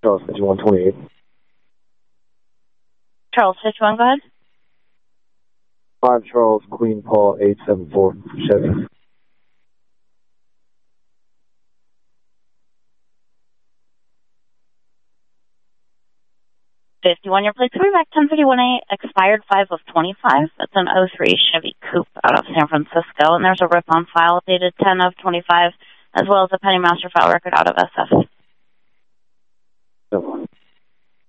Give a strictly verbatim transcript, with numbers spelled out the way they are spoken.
Charles fifty-one twenty-eight. Charles fifty-one, go ahead. five Charles Queen Paul eight seven four, Chevy. fifty-one, your plate's coming back ten fifty-one A, expired five of twenty-five. That's an oh three Chevy Coupe out of San Francisco. And there's a rip on file dated ten of twenty-five, as well as a Penny Master file record out of S F. No.